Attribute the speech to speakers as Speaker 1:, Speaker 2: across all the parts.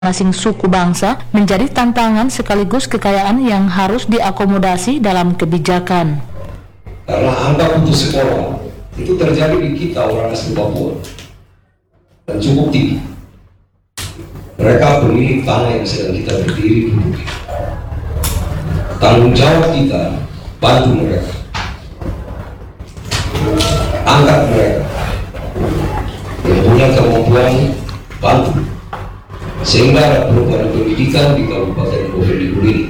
Speaker 1: masing suku bangsa menjadi tantangan sekaligus kekayaan yang harus diakomodasi dalam kebijakan.
Speaker 2: Karena angka putus sekolah itu terjadi di kita orang asli Papua dan cukup tinggi. Mereka pemilik tanah yang sedang kita berdiri duduk. Tanggung jawab kita bantu mereka, angkat mereka, yang punya kemampuan bantu. Sehingga ada perubahan pendidikan di Kabupaten Bovendigul ini.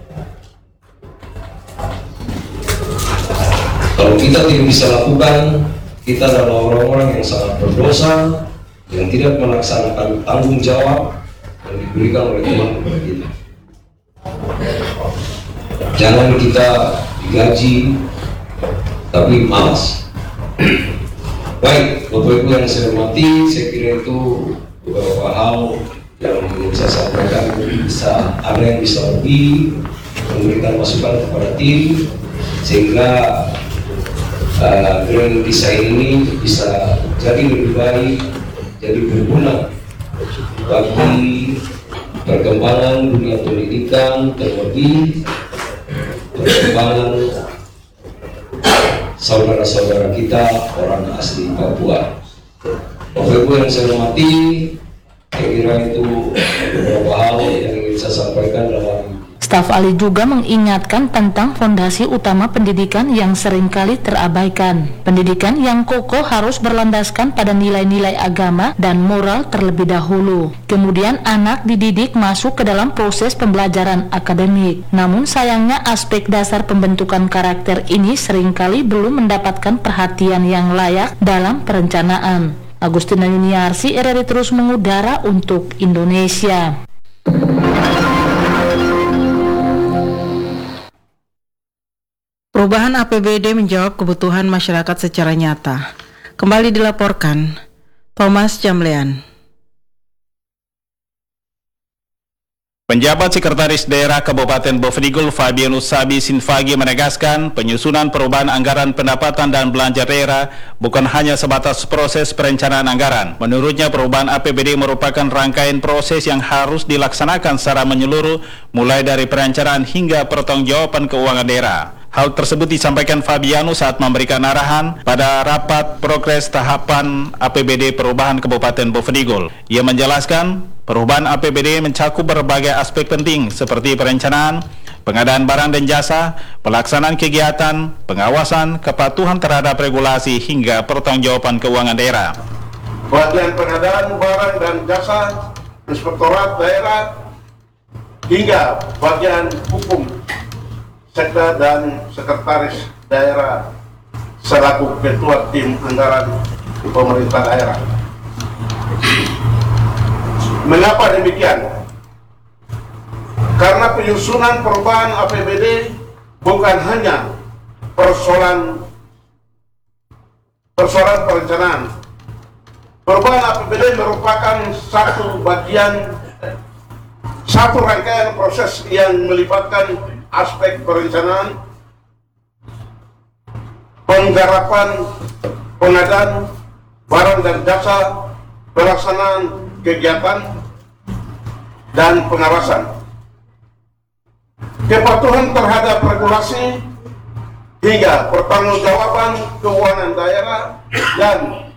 Speaker 2: Kalau kita tidak bisa lakukan, kita adalah orang-orang yang sangat berdosa, yang tidak melaksanakan tanggung jawab yang diberikan oleh Tuhan kepada kita. Jangan kita digaji, tapi malas. Baik, Bapak Ibu yang saya hormati, saya kira itu beberapa hal yang saya sampaikan. Bisa ada yang bisa lebih memberikan masukan kepada tim sehingga grand design ini bisa jadi lebih baik, jadi berguna bagi perkembangan dunia pendidikan, terlebih perkembangan saudara-saudara kita orang asli Papua. Bapak Ibu yang saya hormati, saya kira itu beberapa hal yang ingin saya sampaikan dalam.
Speaker 1: Staf ahli juga mengingatkan tentang fondasi utama pendidikan yang seringkali terabaikan. Pendidikan yang kokoh harus berlandaskan pada nilai-nilai agama dan moral terlebih dahulu. Kemudian anak dididik masuk ke dalam proses pembelajaran akademik. Namun sayangnya aspek dasar pembentukan karakter ini seringkali belum mendapatkan perhatian yang layak dalam perencanaan. Agustina Yuniarsi, RRI terus mengudara untuk Indonesia.
Speaker 3: Perubahan APBD menjawab kebutuhan masyarakat secara nyata. Kembali dilaporkan, Thomas Jamlean.
Speaker 4: Penjabat Sekretaris Daerah Kabupaten Bovendigul Fabianus Sabi Sinfagi menegaskan penyusunan perubahan anggaran pendapatan dan belanja daerah bukan hanya sebatas proses perencanaan anggaran. Menurutnya perubahan APBD merupakan rangkaian proses yang harus dilaksanakan secara menyeluruh mulai dari perencanaan hingga pertanggungjawaban keuangan daerah. Hal tersebut disampaikan Fabianus saat memberikan arahan pada rapat progres tahapan APBD perubahan Kabupaten Bovendigul. Ia menjelaskan perubahan APBD mencakup berbagai aspek penting seperti perencanaan, pengadaan barang dan jasa, pelaksanaan kegiatan, pengawasan, kepatuhan terhadap regulasi hingga pertanggungjawaban keuangan daerah.
Speaker 5: Bagian pengadaan barang dan jasa, inspektorat daerah, hingga bagian hukum, sekda dan sekretaris daerah selaku ketua tim anggaran pemerintah daerah. Mengapa demikian? Karena penyusunan perubahan APBD bukan hanya persoalan perencanaan. Perubahan APBD merupakan satu rangkaian proses yang melibatkan aspek perencanaan, penggarapan, pengadaan barang dan jasa, pelaksanaan kegiatan, dan pengawasan. Kepatuhan terhadap regulasi hingga pertanggungjawaban keuangan daerah dan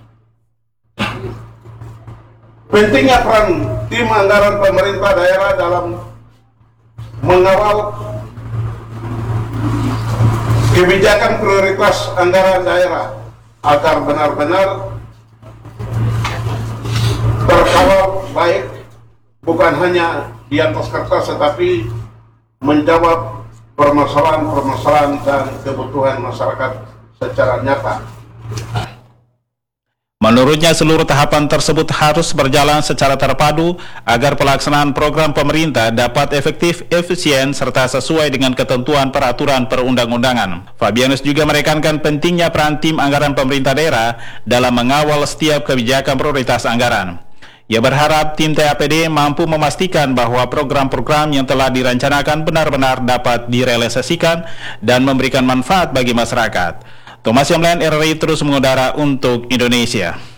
Speaker 5: pentingnya peran tim anggaran pemerintah daerah dalam mengawal kebijakan prioritas anggaran daerah agar benar-benar terkawal baik, bukan hanya di atas kertas tetapi menjawab permasalahan-permasalahan dan kebutuhan masyarakat secara nyata.
Speaker 4: Menurutnya seluruh tahapan tersebut harus berjalan secara terpadu agar pelaksanaan program pemerintah dapat efektif, efisien, serta sesuai dengan ketentuan peraturan perundang-undangan. Fabianus juga menekankan pentingnya peran tim anggaran pemerintah daerah dalam mengawal setiap kebijakan prioritas anggaran. Ia berharap tim TAPD mampu memastikan bahwa program-program yang telah direncanakan benar-benar dapat direalisasikan dan memberikan manfaat bagi masyarakat. Thomas Yamlen, RRI terus mengudara untuk Indonesia.